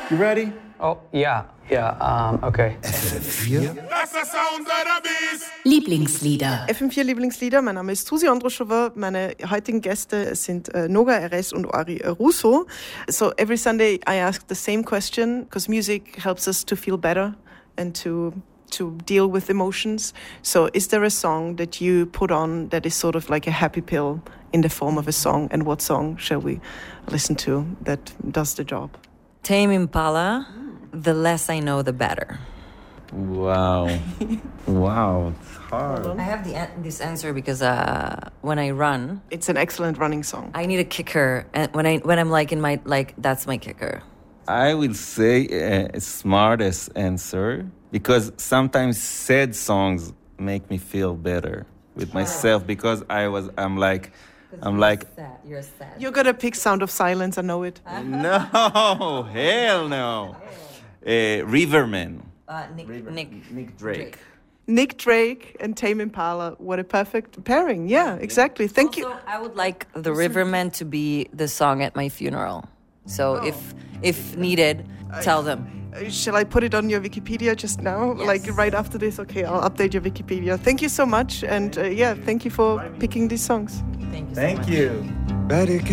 You ready? Oh, yeah, okay. FM4 Lieblingslieder. FM4 Lieblingslieder. Mein Name ist Susi Androschova. Meine heutigen Gäste sind Noga Erez und Ori Russo. So every Sunday I ask the same question because music helps us to feel better and to deal with emotions. So is there a song that you put on that is sort of like a happy pill in the form of a song? And what song shall we listen to that does the job? Tame Impala, The Less I Know, The Better. Wow. Wow, it's hard. I have this answer because when I run, It's an excellent running song. I need a kicker, and when I'm like in my that's my kicker. I will say smartest answer because sometimes sad songs make me feel better with myself because I'm like Sad. You're sad. You're gonna pick Sound of Silence, I know it. no, hell no. Riverman. Nick Drake. Nick Drake and Tame Impala, what a perfect pairing. Yeah, exactly. Thank you. Also, I would like the Riverman to be the song at my funeral. So if needed, tell them. Shall I put it on your Wikipedia just now? Yes. Like right after this? Okay, I'll update your Wikipedia. Thank you so much. And thank you for picking these songs. Thank you so much. Thank you. Better